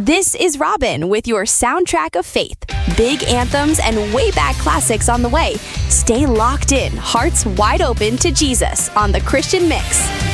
This is Robin with your soundtrack of faith. Big anthems and way back classics on the way. Stay locked in, hearts wide open to Jesus on The Christian Mix.